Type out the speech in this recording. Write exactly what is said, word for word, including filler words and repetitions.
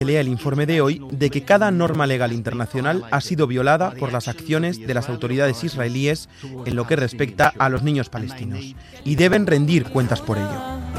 Lea el informe de hoy de que cada norma legal internacional ha sido violada por las acciones de las autoridades israelíes en lo que respecta a los niños palestinos y deben rendir cuentas por ello.